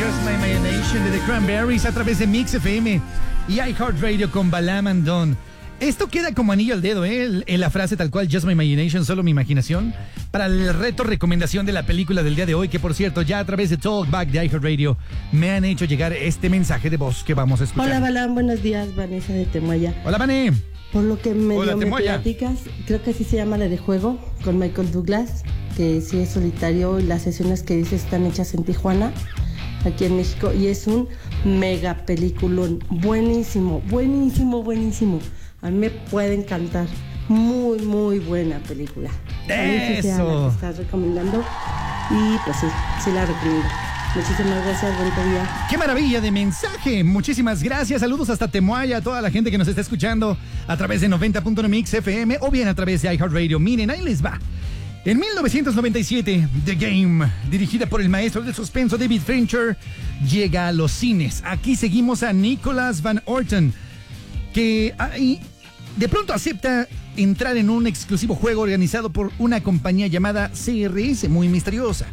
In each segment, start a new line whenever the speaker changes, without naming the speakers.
Just My Imagination de The Cranberries a través de Mix FM y iHeartRadio con Balam and Don. Esto queda como anillo al dedo, en la frase tal cual, Just My Imagination, solo mi imaginación, para el reto recomendación de la película del día de hoy, que por cierto, ya a través de Talkback de iHeartRadio me han hecho llegar este mensaje de voz que vamos a escuchar.
Hola, Balam, buenos días, Vanessa de Temoaya.
Hola, Vané.
Por lo que me
Temoaya.
platicas, creo que así se llama la de juego, con Michael Douglas, que sí es solitario y las sesiones que dice están hechas en Tijuana, aquí en México, y es un mega peliculón, buenísimo, buenísimo, buenísimo. A mí me puede encantar, muy, muy buena película.
Eso.
La que estás recomendando y pues sí la recomiendo. Muchísimas gracias, buen día.
¡Qué maravilla de mensaje! Muchísimas gracias. Saludos hasta Temoaya, a toda la gente que nos está escuchando a través de 90.1 Mix FM o bien a través de iHeartRadio. Miren, ahí les va. En 1997, The Game, dirigida por el maestro del suspenso David Fincher, llega a los cines. Aquí seguimos a Nicholas Van Orton, que de pronto acepta entrar en un exclusivo juego organizado por una compañía llamada CRS, muy misteriosa.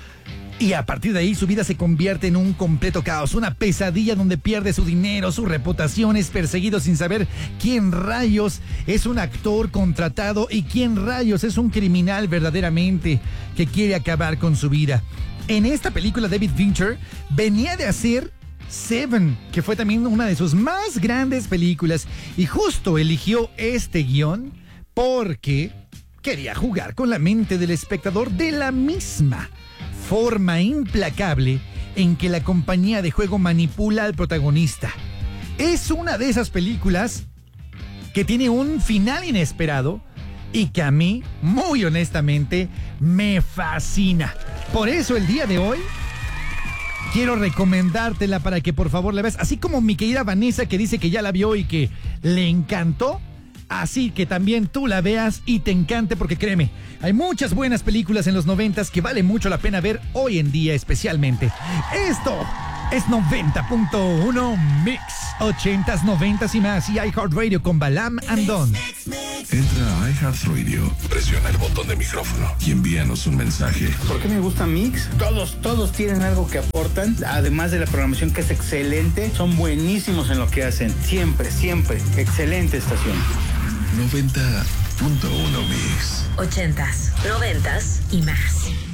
Y a partir de ahí su vida se convierte en un completo caos, una pesadilla donde pierde su dinero, su reputación, es perseguido sin saber quién rayos es un actor contratado y quién rayos es un criminal verdaderamente que quiere acabar con su vida. En esta película David Fincher venía de hacer Seven, que fue también una de sus más grandes películas, y justo eligió este guión porque quería jugar con la mente del espectador de la misma forma implacable en que la compañía de juego manipula al protagonista. Es una de esas películas que tiene un final inesperado y que a mí, muy honestamente, me fascina. Por eso el día de hoy quiero recomendártela para que por favor la veas. Así como mi querida Vanessa, que dice que ya la vio y que le encantó, así que también tú la veas y te encante, porque créeme, hay muchas buenas películas en los 90s que vale mucho la pena ver hoy en día especialmente. Esto es 90.1 Mix, 80s, 90s y más, y iHeartRadio con Balam and Don.
Entra a iHeartRadio, presiona el botón de micrófono y envíanos un mensaje.
¿Por qué me gusta Mix? Todos tienen algo que aportan, además de la programación que es excelente, son buenísimos en lo que hacen, siempre, excelente estación.
90.1 Mix.
80s, 90s y más.